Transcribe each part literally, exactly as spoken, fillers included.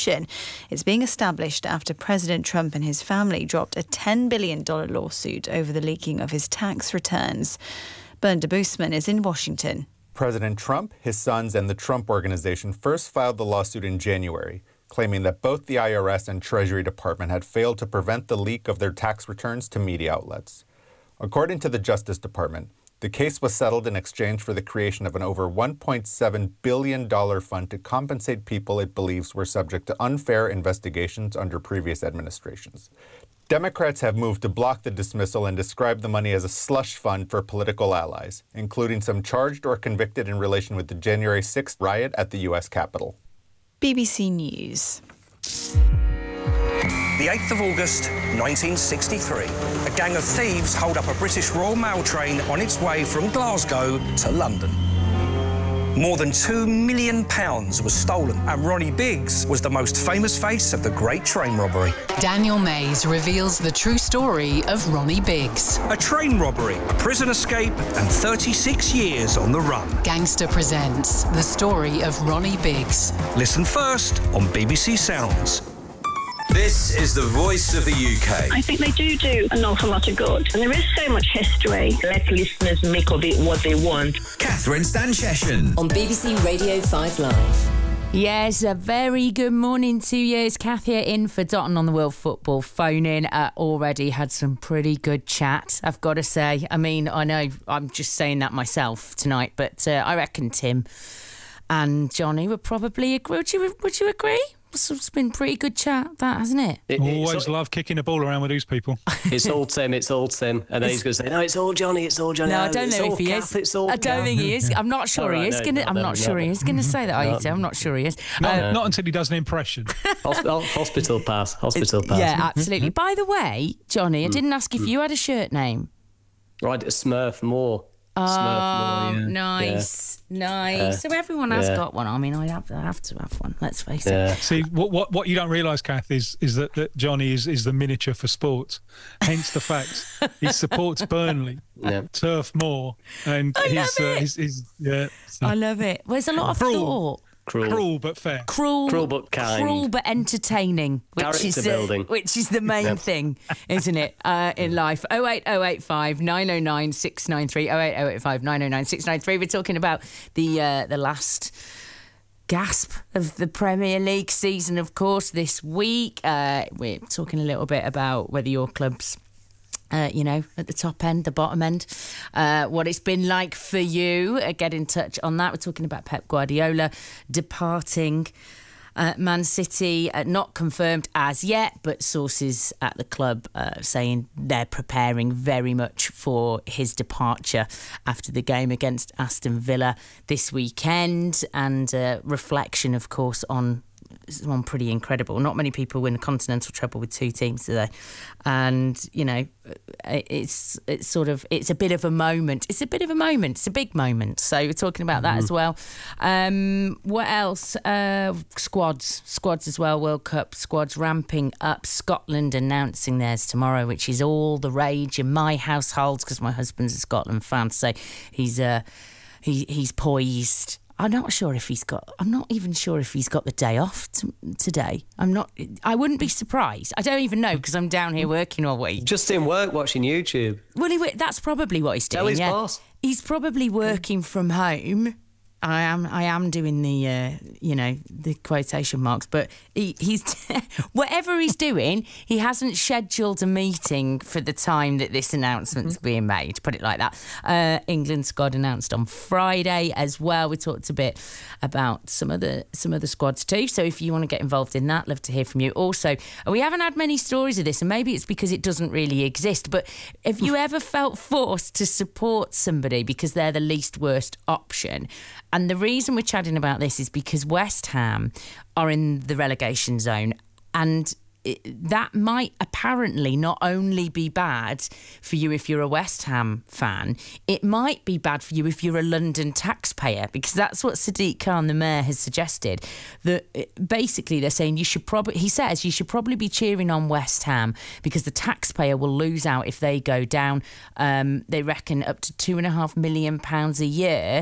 Constitution. It's being established after President Trump and his family dropped a ten billion dollars lawsuit over the leaking of his tax returns. Bernd de Boosman is in Washington. President Trump, his sons, and the Trump Organization first filed the lawsuit in January, claiming that both the I R S and Treasury Department had failed to prevent the leak of their tax returns to media outlets. According to the Justice Department, the case was settled in exchange for the creation of an over one point seven billion dollars fund to compensate people it believes were subject to unfair investigations under previous administrations. Democrats have moved to block the dismissal and describe the money as a slush fund for political allies, including some charged or convicted in relation with the January sixth riot at the U S Capitol. B B C News. The eighth of August, nineteen sixty-three. A gang of thieves hold up a British Royal Mail train on its way from Glasgow to London. More than two million pounds was stolen, and Ronnie Biggs was the most famous face of the Great Train Robbery. Daniel Mays reveals the true story of Ronnie Biggs. A train robbery, a prison escape, and thirty-six years on the run. Gangster presents the story of Ronnie Biggs. Listen first on B B C Sounds. This is the voice of the U K. I think they do do an awful lot of good. And there is so much history. Let listeners make of it what they want. Catherine Stancheshian. On B B C Radio five Live. Yes, a very good morning to you. It's Kath here in for Dotton on the World Football phone in. Uh, already had some pretty good chat, I've got to say. I mean, I know I'm just saying that myself tonight, but uh, I reckon Tim and Johnny would probably agree. Would you, would you agree? It's been pretty good chat, that, hasn't it? it Always love kicking the ball around with these people. It's all Tim, it's all Tim. And then he's going to say, no, it's all Johnny, it's all Johnny. No, I don't it's know if he Kath, is. It's all I don't Kath. think he is. I'm not sure right, he is. no, Gonna, no, I'm no, not no, sure no. he is going to say that, No. are you? I'm not sure he is. Not, Uh, not until he does an impression. Hosp- hospital pass, hospital pass. Yeah, absolutely. By the way, Johnny, I didn't ask if you had a shirt name. Right, Smurf Moore. Oh, Smurf Moore, yeah. nice, Yeah. nice. Uh, so everyone has yeah. got one. I mean, I have, I have to have one. Let's face Yeah. it. See, what what what you don't realise, Kath, is is that, that Johnny is, is the miniature for sports. Hence the fact he supports Burnley, Yeah. Turf Moor, and I he's, love uh, it. he's, he's yeah. So I love it. Well, there's a lot of Cruel. thought. Cruel. cruel but fair. Cruel, Cruel but kind. cruel but entertaining, which Character is uh, building. which is the main Yep. thing, isn't it? Uh, in life. Oh eight oh eight five nine oh nine six nine three. Oh eight oh eight five nine oh nine six nine three. We're talking about the uh, the last gasp of the Premier League season, of course, this week. Uh, we're talking a little bit about whether your club's Uh, you know, at the top end, the bottom end, uh, what it's been like for you. Uh, get in touch on that. We're talking about Pep Guardiola departing uh, Man City, uh, not confirmed as yet, but sources at the club uh, saying they're preparing very much for his departure after the game against Aston Villa this weekend, and uh, reflection, of course, on one pretty incredible. Not many people win a continental treble with two teams today, and you know, it's it's sort of it's a bit of a moment. It's a bit of a moment. It's a big moment. So we're talking about that mm-hmm. as well. Um, what else? Uh, squads, squads as well. World Cup squads ramping up. Scotland announcing theirs tomorrow, which is all the rage in my household because my husband's a Scotland fan. So he's uh, he he's poised. I'm not sure if he's got. I'm not even sure if he's got the day off t- today. I'm not. I wouldn't be surprised. I don't even know because I'm down here working all week. Just in work watching YouTube. Well, he, that's probably what he's doing. Tell his yeah. boss. He's probably working from home. I am. I am doing the, uh, you know, the quotation marks. But he, he's whatever he's doing, he hasn't scheduled a meeting for the time that this announcement's mm-hmm. being made. Put it like that. Uh, England squad announced on Friday as well. We talked a bit about some of the some of the squads too. So if you want to get involved in that, love to hear from you. Also, we haven't had many stories of this, and maybe it's because it doesn't really exist. But have you ever felt forced to support somebody because they're the least worst option? And the reason we're chatting about this is because West Ham are in the relegation zone, and it, that might apparently not only be bad for you if you're a West Ham fan, it might be bad for you if you're a London taxpayer, because that's what Sadiq Khan, the mayor, has suggested. That basically they're saying you should probably, he says, you should probably be cheering on West Ham because the taxpayer will lose out if they go down. Um, they reckon up to two and a half million pounds a year.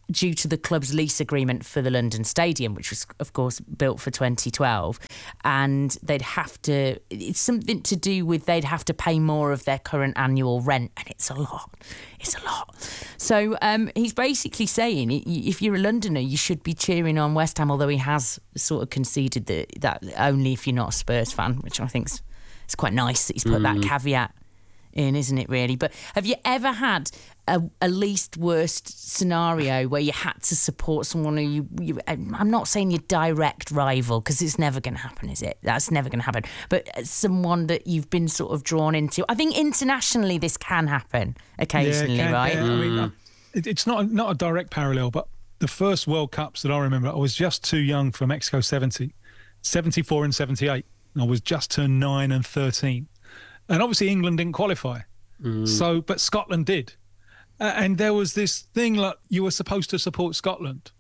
due to the club's lease agreement for the London Stadium, which was, of course, built for twenty twelve. And they'd have to, it's something to do with they'd have to pay more of their current annual rent. And it's a lot. It's a lot. So um, he's basically saying if you're a Londoner, you should be cheering on West Ham, although he has sort of conceded that, that only if you're not a Spurs fan, which I think's it's quite nice that he's put mm. that caveat in, isn't it, really? But have you ever had a, a least worst scenario where you had to support someone who you, you I'm not saying your direct rival, because it's never going to happen, is it? That's never going to happen. But someone that you've been sort of drawn into. I think internationally this can happen occasionally, yeah, can, right? Yeah. I mean, uh, it, it's not, not a direct parallel, but the first World Cups that I remember, I was just too young for Mexico seventy, seventy-four and seventy-eight. I was just turned nine and thirteen. And obviously England didn't qualify. Mm. So, but Scotland did. Uh, and there was this thing like you were supposed to support Scotland.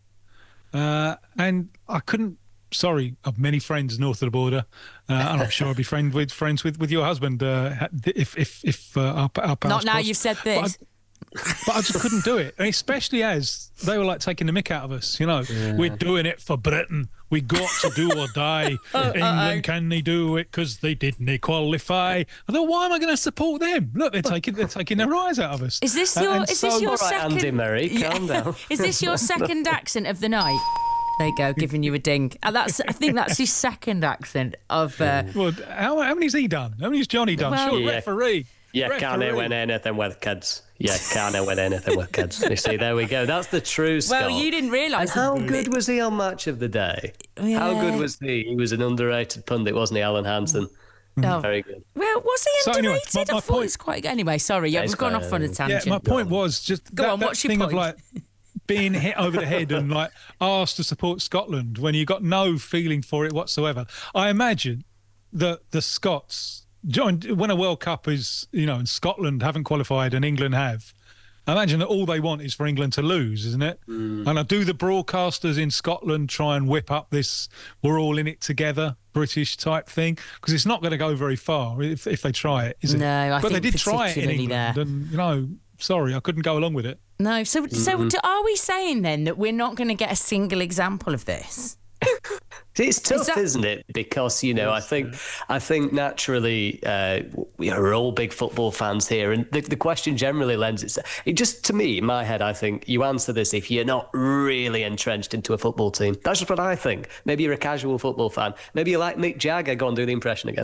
Uh, and I couldn't, sorry, I've many friends north of the border. Uh, and I'm sure I'll be friend with, friends with, with your husband uh, if if, if uh, our, our paths Not now cross. you've said this. But I, but I just couldn't do it, and especially as they were like taking the mick out of us. You know, yeah. We're doing it for Britain. We got to do or die. oh, England, uh-oh. Can they do it because they didn't qualify? I thought, why am I going to support them? Look, they're taking they're taking their eyes out of us. Is this your? Uh, is so, this your all right, second? Andy Murray, calm yeah. down. Is this your second accent of the night? There you go, giving you a ding. And that's I think that's his second accent of. Uh, well, how, how many's he done? How many's Johnny done? Well, sure, yeah. referee. Yeah, referee. can't win anything with kids. Yeah, can't win anything with kids. You see, there we go. That's the true Scott. Well, you didn't realise. And how good was he on Match of the Day? Yeah. How good was he? He was an underrated pundit, wasn't he, Alan Hansen? Oh. Very good. Well, was he so underrated? Anyway, my, my I thought point, it was quite good. Anyway, sorry, yeah, yeah, we've gone off on a tangent. Yeah, my point was just Go that, on, that what's your thing point? of like being hit over the head and like asked to support Scotland when you got no feeling for it whatsoever. I imagine that the Scots, John, when a World Cup is, you know, and Scotland haven't qualified and England have, I imagine that all they want is for England to lose, isn't it? Mm. And I do the broadcasters in Scotland try and whip up this we're all in it together British type thing, because it's not going to go very far if, if they try it, is it? No, I but think they did try it in England, there. and you know, sorry, I couldn't go along with it. No, so so Mm-hmm. do, are we saying then that we're not going to get a single example of this? It's tough, Is that- isn't it? Because, you know, I think I think naturally uh, we are all big football fans here, and the, the question generally lends itself. It just, to me, in my head, I think you answer this if you're not really entrenched into a football team. That's just what I think. Maybe you're a casual football fan. Maybe you like Mick Jagger. Go on, do the impression again.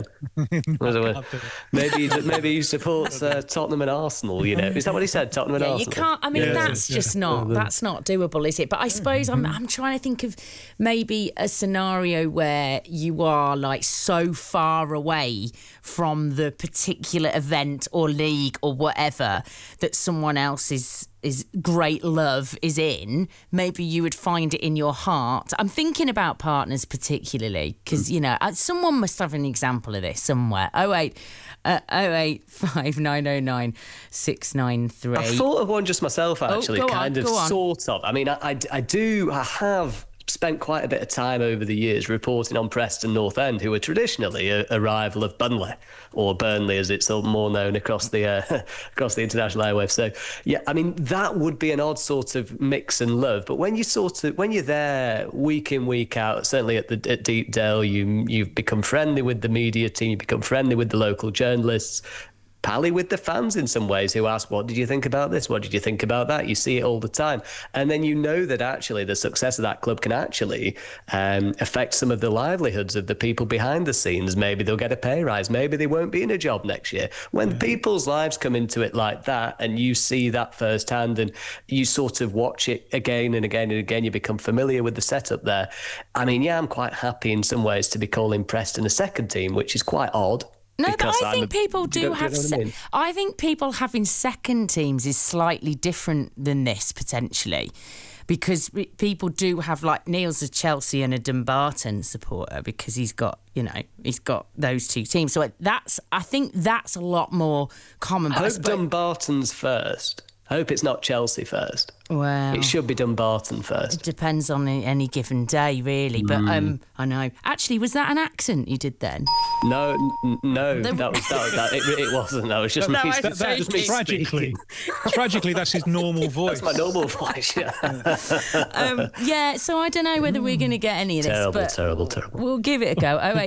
maybe he, maybe he supports uh, Tottenham and Arsenal. You know, is that what he said? Tottenham and Yeah, Arsenal. you can't. I mean, Yeah, that's yeah. just not. That's not doable, is it? But I suppose I'm. I'm trying to think of maybe a scenario where you are like so far away from the particular event or league or whatever that someone else's is great love is in. Maybe you would find it in your heart. I'm thinking about partners particularly because you know someone must have an example of this somewhere. Oh wait. Uh, oh eight five nine oh nine six nine three. I thought of one just myself, actually, Oh, go kind on, of, go on. sort of. I mean, I, I, I do, I have spent quite a bit of time over the years reporting on Preston North End, who are traditionally a, a rival of Burnley, or Burnley as it's more known across the uh, across the international airwaves. So, yeah, I mean, that would be an odd sort of mix and love. But when you sort of when you're there week in, week out, certainly at the at Deepdale, you you've become friendly with the media team, you become friendly with the local journalists. Pally with the fans in some ways who ask, what did you think about this? What did you think about that? You see it all the time. And then you know that actually the success of that club can actually um, affect some of the livelihoods of the people behind the scenes. Maybe they'll get a pay rise. Maybe they won't be in a job next year. When yeah. people's lives come into it like that and you see that firsthand and you sort of watch it again and again and again, you become familiar with the setup there. I mean, yeah, I'm quite happy in some ways to be calling Preston a second team, which is quite odd. No, but I think a, people do, do have. you know Se- I, mean? I think people having second teams is slightly different than this potentially, because people do have like Neil's a Chelsea and a Dumbarton supporter because he's got you know he's got those two teams. So that's I think that's a lot more common. I hope but Dumbarton's first. I hope it's not Chelsea first. Well, it should be Dumbarton first. It depends on any given day, really. But Mm. um, I know. Actually, was that an accent you did then? No, n- no, The- that was that. that it, it wasn't. That was just No, me. I That, was that, just me tragically, speaking. tragically, that's his normal voice. That's my normal voice. Yeah. um, yeah, so I don't know whether we're going to get any of this. terrible, but terrible, terrible. We'll give it a go. Oh,